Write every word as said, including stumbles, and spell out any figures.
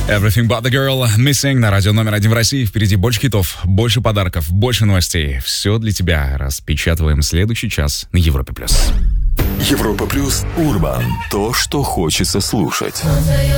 Everything But The Girl, Missing на радио номер один в России. Впереди больше хитов, больше подарков, больше новостей. Все для тебя. Распечатываем следующий час на Европе+. Европа Плюс Урбан. То, что хочется слушать.